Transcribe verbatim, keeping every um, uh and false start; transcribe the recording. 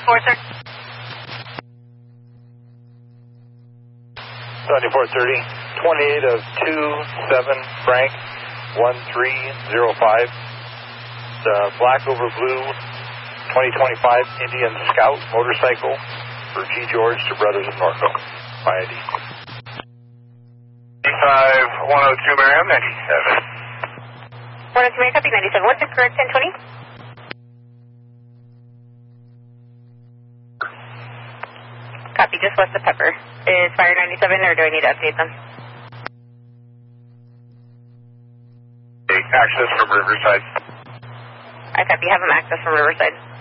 seventy-four thirty. seventy-four thirty, twenty-eight of two seven Frank, one three zero five. The black over blue twenty twenty-five Indian Scout motorcycle for G. George to Brothers of Norfolk, by I D. five one oh two Merriam, ninety-seven. one oh two Merriam, copy ninety-seven. What's the correct ten twenty? Copy, just west of Pepper. Is Fire ninety-seven, or do I need to update them? Access from Riverside. I copy, have them access from Riverside.